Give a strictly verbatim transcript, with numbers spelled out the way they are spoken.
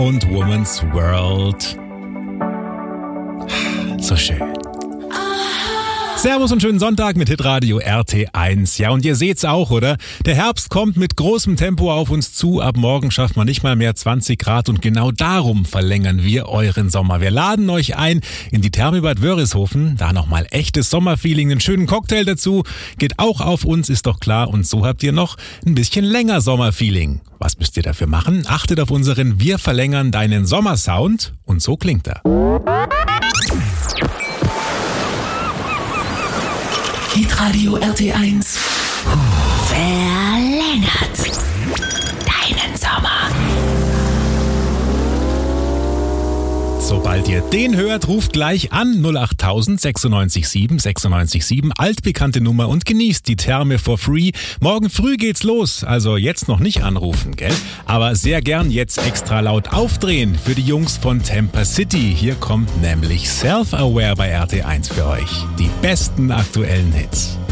und Woman's World. So schön. Servus und schönen Sonntag mit Hitradio R T eins. Ja, und ihr seht's auch, oder? Der Herbst kommt mit großem Tempo auf uns zu. Ab morgen schafft man nicht mal mehr zwanzig Grad und genau darum verlängern wir euren Sommer. Wir laden euch ein in die Therme Bad Wörishofen. Da nochmal echtes Sommerfeeling, einen schönen Cocktail dazu. Geht auch auf uns, ist doch klar. Und so habt ihr noch ein bisschen länger Sommerfeeling. Was müsst ihr dafür machen? Achtet auf unseren Wir verlängern deinen Sommersound. Und so klingt er. Hitradio R T eins verlängert deinen Sommer. Sobald ihr den hört, ruft gleich an null acht tausend sechsundneunzig sieben sechsundneunzig sieben, altbekannte Nummer, und genießt die Therme for free. Morgen früh geht's los, also jetzt noch nicht anrufen, gell? Aber sehr gern jetzt extra laut aufdrehen für die Jungs von Temper City. Hier kommt nämlich Self-Aware bei R T eins für euch. Die besten aktuellen Hits.